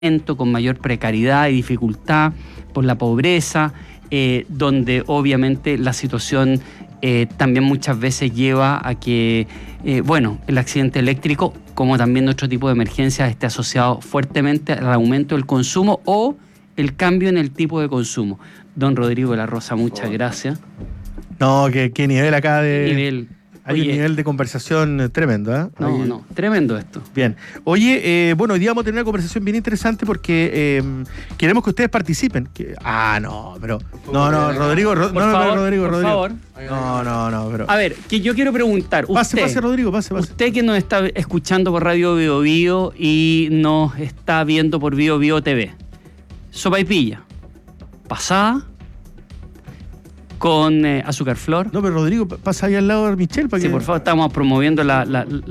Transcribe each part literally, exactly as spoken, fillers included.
con mayor precariedad y dificultad por la pobreza, eh, donde obviamente la situación eh, también muchas veces lleva a que, eh, bueno, el accidente eléctrico, como también otro tipo de emergencias, esté asociado fuertemente al aumento del consumo o el cambio en el tipo de consumo. Don Rodrigo de la Rosa, muchas oh. gracias. No, qué, qué nivel acá de... ¿Qué nivel? Hay Oye, un nivel de conversación tremendo, ¿eh? No, Oye, no, tremendo esto. Bien. Oye, eh, bueno, hoy día vamos a tener una conversación bien interesante porque eh, queremos que ustedes participen. Que, ah, no, pero... No, no, Rodrigo, Ro, por no, favor, no, Rodrigo, por Rodrigo. favor. No, no, no, pero... A ver, que yo quiero preguntar. Pase, usted, pase, Rodrigo, pase, pase. Usted que nos está escuchando por Radio Bio Bio y nos está viendo por Bio Bio T V. Sopaipilla. Pasada. Con eh, azúcar flor. No, pero Rodrigo, pasa ahí al lado de Michelle para sí, que... por favor, estamos promoviendo la... la, la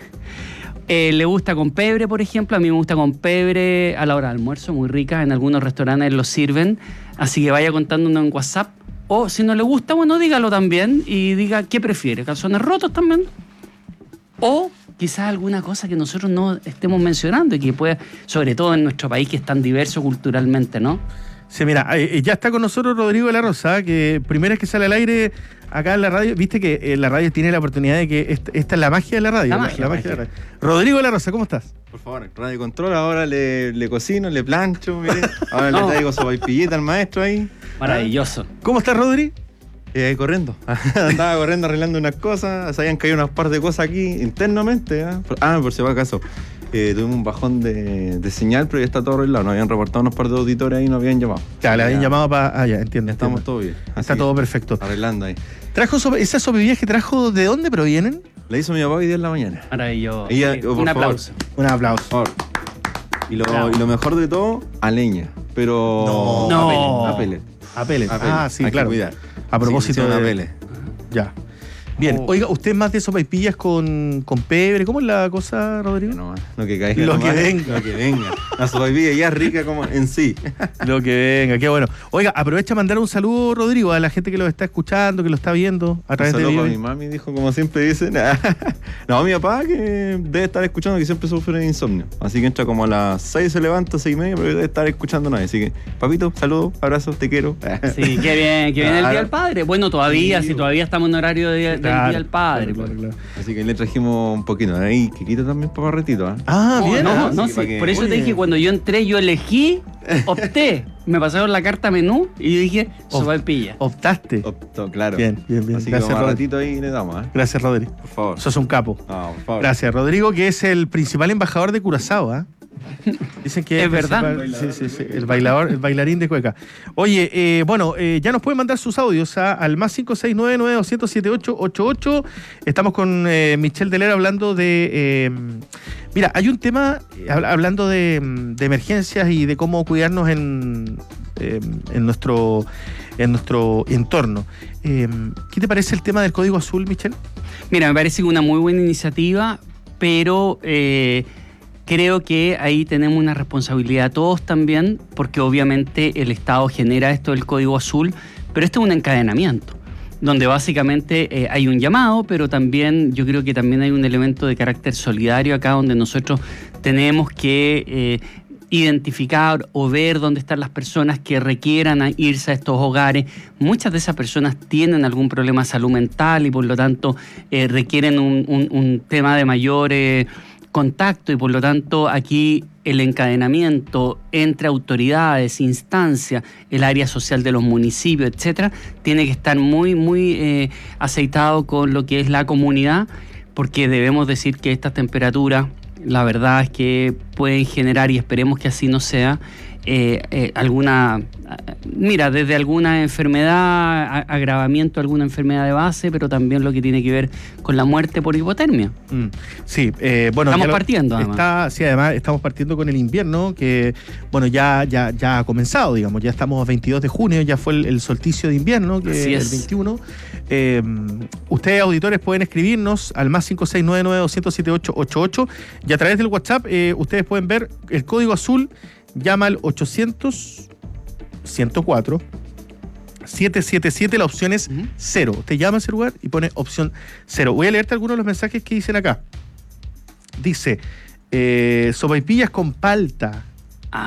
eh, ¿Le gusta con pebre, por ejemplo? A mí me gusta con pebre a la hora de almuerzo, muy rica. En algunos restaurantes lo sirven. Así que vaya contándonos en WhatsApp. O si no le gusta, bueno, dígalo también. Y diga qué prefiere. ¿Calzones rotos también? O quizás alguna cosa que nosotros no estemos mencionando y que pueda, sobre todo en nuestro país que es tan diverso culturalmente, ¿no? Sí, mira, eh, ya está con nosotros Rodrigo de la Rosa, que primera vez que sale al aire acá en la radio. Viste que eh, la radio tiene la oportunidad de que esta, esta es la magia de la radio. La, la, magia, la magia de la radio. Rodrigo de la Rosa, ¿cómo estás? Por favor, Radio Control, ahora le, le cocino, le plancho, mire. Ahora no. le traigo sopaipillita al maestro ahí. Maravilloso. ¿Cómo estás, Rodri? Eh, corriendo. Andaba corriendo arreglando unas cosas, se habían caído unas par de cosas aquí internamente. ¿eh? Ah, por si va acaso. Eh, tuvimos un bajón de, de señal, pero ya está todo arreglado. Nos habían reportado unos par de auditores ahí y nos habían llamado. Ya, le habían llamado para... Ah, ya, entiendo. Estamos todo bien. Está todo perfecto. Arreglando ahí. ¿Trajo sobre, esas sopaipillas que trajo, de dónde provienen? La hizo mi papá hoy día en la mañana. Maravilloso. Ella, sí, oh, un aplauso. Un aplauso. Por favor. Y lo, y lo mejor de todo, a leña. Pero... No. no. A pellet. A pellet. A pellet. Ah, sí, hay claro. Que cuidar. A propósito sí, de... A pellet. Ya. Bien, oh. Oiga, ¿usted es más de sopaipillas con, con pebre? ¿Cómo es la cosa, Rodrigo? No, lo que caiga. Lo nomás, que venga. Lo que venga. La sopaipilla ya es rica como en sí. Lo que venga, qué bueno. Oiga, aprovecha a mandar un saludo, Rodrigo, a la gente que lo está escuchando, que lo está viendo a través un saludo de... para mi mami, dijo, como siempre dicen. No, mi papá que debe estar escuchando, que siempre sufre de insomnio. Así que entra como a las seis, se levanta, seis y media, pero debe estar escuchando nada. Así que, papito, saludos, abrazos, te quiero. Sí, qué bien, que viene el Día del Padre. Bueno, todavía, sí, si todavía estamos en horario de, del claro, Día del Padre. Claro, claro. Así que le trajimos un poquito. Ahí, que quita también paparretito. ¿eh? Ah, no, bien. No, ah, no, sí, sí, que... por eso Oye. te dije, cuando yo entré, yo elegí, opté. Me pasaron la carta menú y yo dije, sopaipilla. Optaste. Optó, claro. Bien, bien, bien. Así gracias, que un ratito ahí le damos. ¿eh? Gracias, Rodrigo. Por favor. Sos un capo. No, por favor. Gracias, Rodrigo, que es el principal embajador de Curazao, ¿ah? ¿eh? Dicen que es, es verdad. Sí, sí, sí, el bailador, el bailarín de cueca. Oye, eh, bueno, eh, ya nos pueden mandar sus audios ¿ah? al más cinco seis nueve nueve dos cero siete ocho ocho ocho. Estamos con eh, Michelle Delera hablando de... Eh, mira, hay un tema, hablando de, de emergencias y de cómo cuidarnos en, eh, en, nuestro, en nuestro entorno. Eh, ¿Qué te parece el tema del Código Azul, Michelle? Mira, me parece una muy buena iniciativa, pero... Eh, Creo que ahí tenemos una responsabilidad todos también, porque obviamente el Estado genera esto del Código Azul, pero esto es un encadenamiento, donde básicamente eh, hay un llamado, pero también yo creo que también hay un elemento de carácter solidario acá, donde nosotros tenemos que eh, identificar o ver dónde están las personas que requieran irse a estos hogares. Muchas de esas personas tienen algún problema de salud mental y por lo tanto eh, requieren un, un, un tema de mayor... Eh, contacto y por lo tanto aquí el encadenamiento entre autoridades, instancias, el área social de los municipios, etcétera, tiene que estar muy, muy eh, aceitado con lo que es la comunidad, porque debemos decir que estas temperaturas, la verdad es que pueden generar, y esperemos que así no sea, eh, eh, alguna, mira, desde alguna enfermedad, agravamiento de alguna enfermedad de base, pero también lo que tiene que ver con la muerte por hipotermia. Mm, sí, eh, bueno, estamos lo, partiendo además. Está, sí, además estamos partiendo con el invierno, que bueno, ya, ya, ya ha comenzado, digamos, ya estamos a veintidós de junio, ya fue el, el solsticio de invierno, que Así es el veintiuno. Eh, ustedes, auditores, pueden escribirnos al más cinco seis nueve nueve dos cero siete ocho ocho ocho y a través del WhatsApp eh, ustedes pueden ver el Código Azul. Llama al ochocientos, ciento cuatro, setecientos setenta y siete, la opción es uh-huh. cero. Usted llama a ese lugar y pone opción cero. Voy a leerte algunos de los mensajes que dicen acá. Dice, eh, sopaipillas con palta,